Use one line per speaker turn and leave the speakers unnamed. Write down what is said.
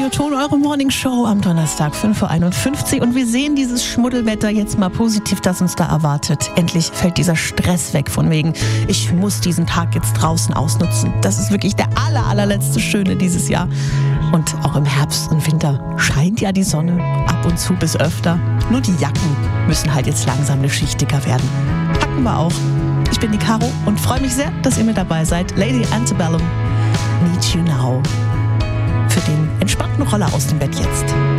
Ton, eure Morning Show am Donnerstag, 5.51 Uhr. Und wir sehen dieses Schmuddelwetter jetzt mal positiv, das uns da erwartet. Endlich fällt dieser Stress weg von wegen, ich muss diesen Tag jetzt draußen ausnutzen. Das ist wirklich der allerletzte Schöne dieses Jahr. Und auch im Herbst und Winter scheint ja die Sonne ab und zu bis öfter. Nur die Jacken müssen halt jetzt langsam eine Schicht dicker werden. Packen wir auch. Ich bin die Caro und freue mich sehr, dass ihr mit dabei seid. Lady Antebellum, Need You Now. Für den entspannten Roller aus dem Bett jetzt.